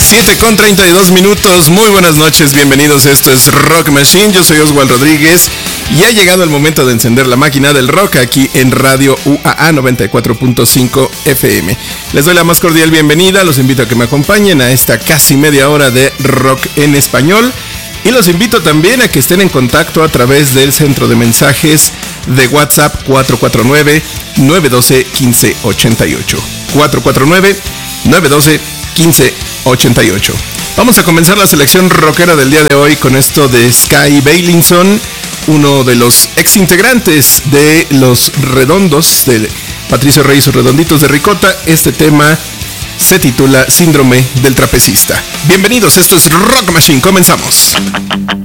7:32. Muy buenas noches, bienvenidos. Esto es Rock Machine. Yo soy Oswald Rodríguez y ha llegado el momento de encender la máquina del rock aquí en Radio UAA 94.5 FM. Les doy la más cordial bienvenida. Los invito a que me acompañen a esta casi media hora de rock en español. Y los invito también a que estén en contacto a través del centro de mensajes de WhatsApp 449-912-1588. 449-912-1588. Vamos a comenzar la selección rockera del día de hoy con esto de Sky Bailinson, uno de los ex integrantes de Los Redondos, de Patricio Rey y sus Redonditos de Ricota. Este tema se titula Síndrome del Trapecista. Bienvenidos, esto es Rock Machine, comenzamos.